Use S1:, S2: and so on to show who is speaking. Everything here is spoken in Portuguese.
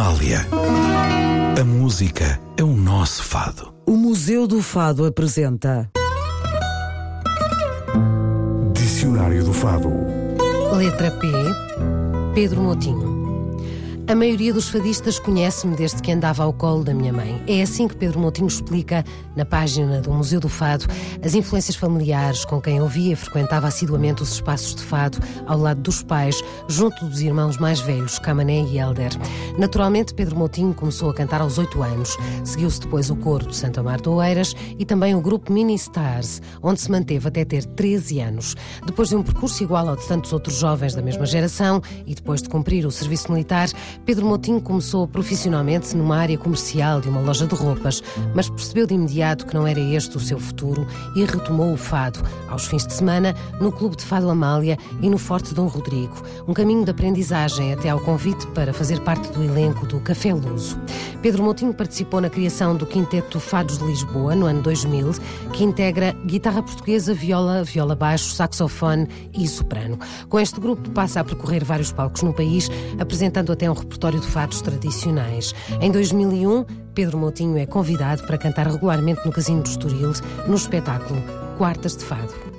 S1: Amália. A música é o nosso fado.
S2: O Museu do Fado apresenta
S3: Dicionário do Fado.
S4: Letra P. Pedro Motinho. A maioria dos fadistas conhece-me desde que andava ao colo da minha mãe. É assim que Pedro Motinho explica, na página do Museu do Fado, as influências familiares com quem ouvia e frequentava assiduamente os espaços de fado, ao lado dos pais, junto dos irmãos mais velhos, Camané e Helder. Naturalmente, Pedro Motinho começou a cantar aos 8 anos. Seguiu-se depois o coro de Santo Amaro de Oeiras e também o grupo Mini Stars, onde se manteve até ter 13 anos. Depois de um percurso igual ao de tantos outros jovens da mesma geração e depois de cumprir o serviço militar, Pedro Motinho começou profissionalmente numa área comercial de uma loja de roupas, mas percebeu de imediato que não era este o seu futuro e retomou o fado, aos fins de semana, no Clube de Fado Amália e no Forte Dom Rodrigo, um caminho de aprendizagem até ao convite para fazer parte do elenco do Café Luso. Pedro Motinho participou na criação do Quinteto Fados de Lisboa, no ano 2000, que integra guitarra portuguesa, viola, viola baixo, saxofone e soprano. Com este grupo passa a percorrer vários palcos no país, apresentando até um repertório de fados tradicionais. Em 2001, Pedro Motinho é convidado para cantar regularmente no Casino do Estoril, no espetáculo Quartas de Fado.